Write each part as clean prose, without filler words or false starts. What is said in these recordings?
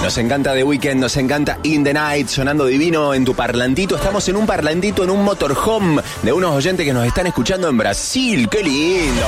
Nos encanta The Weeknd, nos encanta In the Night, sonando divino en tu parlantito. Estamos en un parlantito, en un motorhome de unos oyentes que nos están escuchando en Brasil. ¡Qué lindo!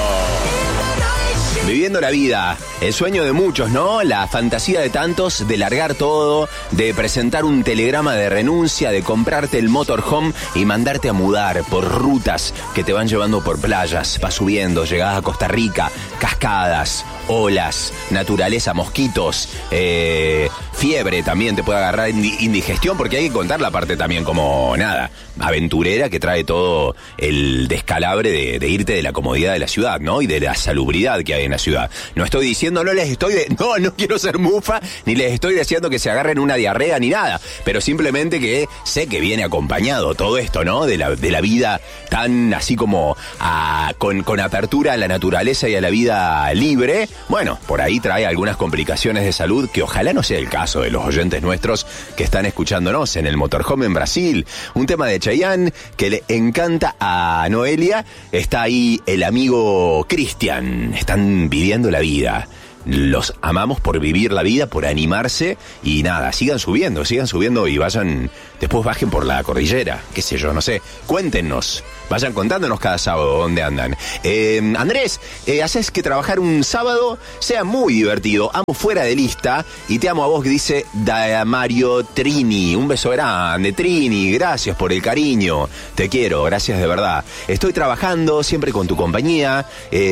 Viviendo la vida, el sueño de muchos, ¿no? La fantasía de tantos de largar todo, de presentar un telegrama de renuncia, de comprarte el motorhome y mandarte a mudar por rutas que te van llevando por playas. Vas subiendo, llegás a Costa Rica, cascadas, olas, naturaleza, mosquitos, fiebre también te puede agarrar, indigestión, porque hay que contar la parte también como, nada, aventurera que trae todo el descalabre de irte de la comodidad de la ciudad, ¿no? Y de la salubridad que hay en la ciudad. No estoy diciendo, no quiero ser mufa, ni les estoy deseando que se agarren una diarrea ni nada, pero simplemente que sé que viene acompañado todo esto, ¿no? De la vida tan así como con apertura a la naturaleza y a la vida libre. Bueno, por ahí trae algunas complicaciones de salud que ojalá no sea el caso de los oyentes nuestros que están escuchándonos en el motorhome en Brasil. Un tema de Chayanne que le encanta a Noelia. Está ahí el amigo Cristian. Están viviendo la vida. Los amamos por vivir la vida, por animarse y nada, sigan subiendo y después bajen por la cordillera, qué sé yo, no sé, cuéntenos, vayan contándonos cada sábado dónde andan. Andrés, haces que trabajar un sábado sea muy divertido, amo fuera de lista y te amo a vos, que dice Mario Trini, un beso grande, Trini, gracias por el cariño, te quiero, gracias de verdad, estoy trabajando siempre con tu compañía,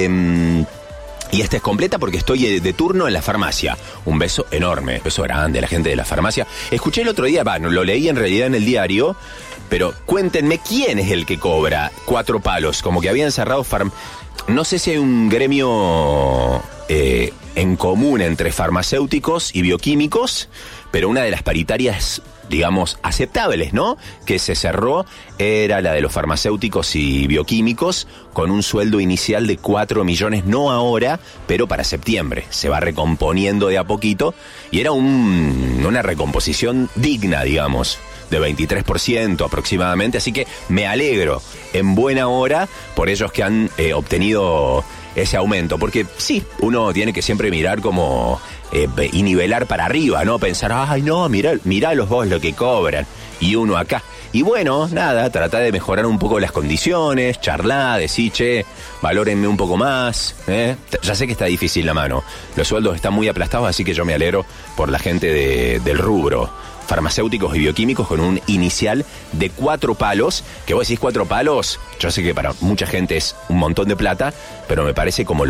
y esta es completa porque estoy de turno en la farmacia. Un beso enorme, beso grande a la gente de la farmacia. Escuché el otro día, lo leí en realidad en el diario, pero cuéntenme quién es el que cobra 4 palos, como que habían cerrado no sé si hay un gremio en común entre farmacéuticos y bioquímicos, pero una de las paritarias, digamos, aceptables, ¿no? Que se cerró era la de los farmacéuticos y bioquímicos con un sueldo inicial de 4 millones, no ahora, pero para septiembre. Se va recomponiendo de a poquito y era una recomposición digna, digamos, de 23% aproximadamente, así que me alegro en buena hora por ellos que han obtenido ese aumento, porque sí, uno tiene que siempre mirar como y nivelar para arriba, ¿no? Pensar, ay no, mirá los vos lo que cobran, y uno acá. Y bueno, nada, tratar de mejorar un poco las condiciones, charlar, decir, che, valórenme un poco más, Ya sé que está difícil la mano, los sueldos están muy aplastados, así que yo me alegro por la gente del rubro, farmacéuticos y bioquímicos, con un inicial de 4 palos, que vos decís 4 palos, yo sé que para mucha gente es un montón de plata, pero me parece como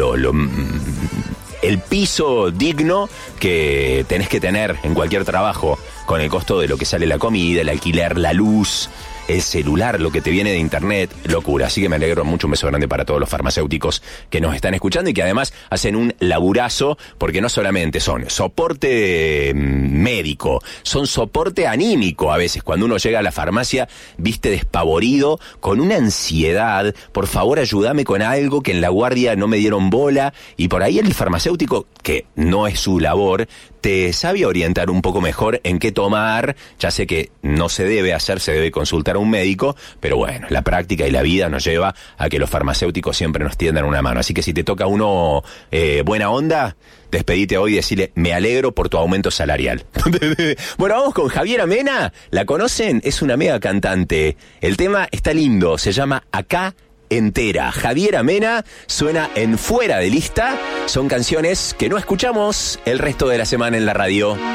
el piso digno que tenés que tener en cualquier trabajo, con el costo de lo que sale la comida, el alquiler, la luz, el celular, lo que te viene de internet, locura. Así que me alegro mucho, un beso grande para todos los farmacéuticos que nos están escuchando y que además hacen un laburazo, porque no solamente son soporte médico, son soporte anímico a veces. Cuando uno llega a la farmacia, viste, despavorido, con una ansiedad, por favor ayúdame con algo, que en la guardia no me dieron bola, y por ahí el farmacéutico, que no es su labor, te sabe orientar un poco mejor en qué tomar. Ya sé que no se debe hacer, se debe consultar a un médico, pero bueno, la práctica y la vida nos lleva a que los farmacéuticos siempre nos tiendan una mano. Así que si te toca uno buena onda, despedite hoy y decirle, me alegro por tu aumento salarial. Bueno, vamos con Javiera Mena. ¿La conocen? Es una mega cantante. El tema está lindo, se llama Acá Entera. Javiera Mena suena en Fuera de Lista. Son canciones que no escuchamos el resto de la semana en la radio.